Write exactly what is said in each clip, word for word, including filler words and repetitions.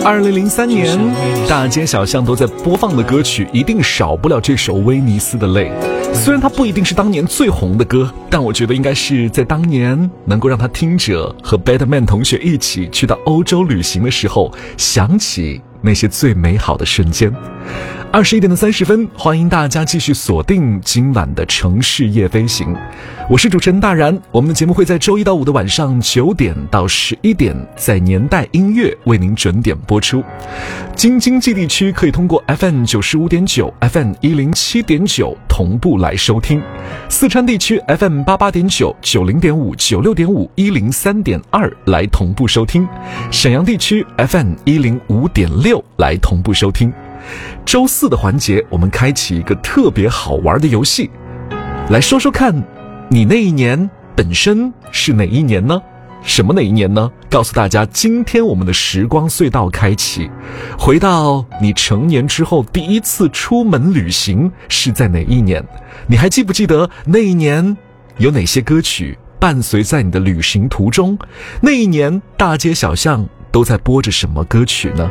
二零零三年，大街小巷都在播放的歌曲，一定少不了这首《威尼斯的泪》。虽然它不一定是当年最红的歌，但我觉得应该是在当年能够让他听着和 Batman 同学一起去到欧洲旅行的时候，想起那些最美好的瞬间。二十一点的三十分，欢迎大家继续锁定今晚的城市夜飞行，我是主持人大然。我们的节目会在周一到五的晚上九点到十一点，在年代音乐为您准点播出。京津冀地区可以通过 F M 九十五点九、F M 一零七点九同步来收听；四川地区 F M 八八点九、九零点五、九六点五、一零三点二来同步收听；沈阳地区 F M 一零五点六来同步收听。周四的环节，我们开启一个特别好玩的游戏，来说说看，你那一年本身是哪一年呢？什么哪一年呢？告诉大家，今天我们的时光隧道开启，回到你成年之后第一次出门旅行是在哪一年？你还记不记得那一年有哪些歌曲伴随在你的旅行途中？那一年大街小巷都在播着什么歌曲呢？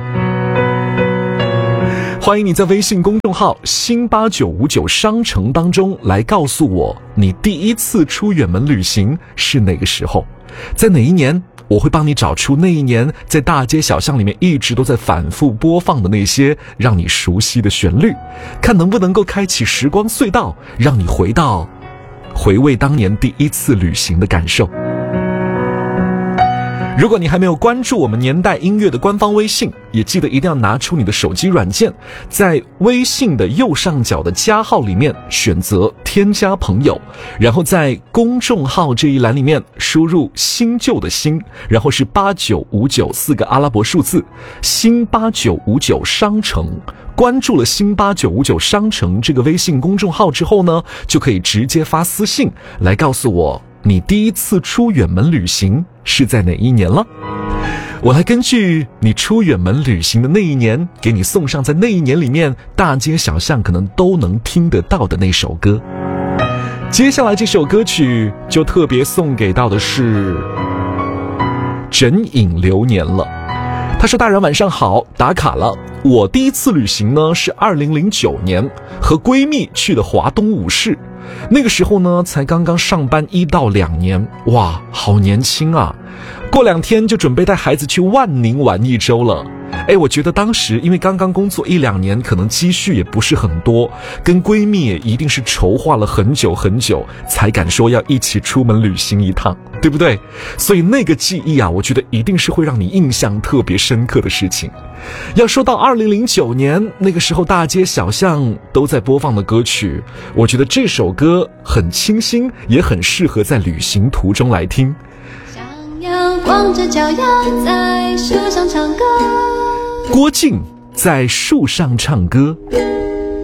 欢迎你在微信公众号新八九五九商城当中来告诉我，你第一次出远门旅行是哪个时候，在哪一年？我会帮你找出那一年在大街小巷里面一直都在反复播放的那些让你熟悉的旋律，看能不能够开启时光隧道，让你回到回味当年第一次旅行的感受。如果你还没有关注我们年代音乐的官方微信，也记得一定要拿出你的手机软件，在微信的右上角的加号里面选择添加朋友，然后在公众号这一栏里面输入新旧的新，然后是八九五九四个阿拉伯数字，新八九五九商城。关注了新八九五九商城这个微信公众号之后呢，就可以直接发私信来告诉我你第一次出远门旅行是在哪一年了。我来根据你出远门旅行的那一年，给你送上在那一年里面大街小巷可能都能听得到的那首歌。接下来这首歌曲就特别送给到的是枕影流年了。他说，大人晚上好，打卡了。我第一次旅行呢是二零零九年，和闺蜜去的华东五市。那个时候呢才刚刚上班一到两年，哇，好年轻啊。过两天就准备带孩子去万宁玩一周了。哎，我觉得当时因为刚刚工作一两年，可能积蓄也不是很多，跟闺蜜也一定是筹划了很久很久，才敢说要一起出门旅行一趟，对不对？所以那个记忆啊，我觉得一定是会让你印象特别深刻的事情。要说到二零零九年，那个时候大街小巷都在播放的歌曲，我觉得这首歌很清新，也很适合在旅行途中来听。 想要光着脚丫在树上唱歌， 郭靖在树上唱歌。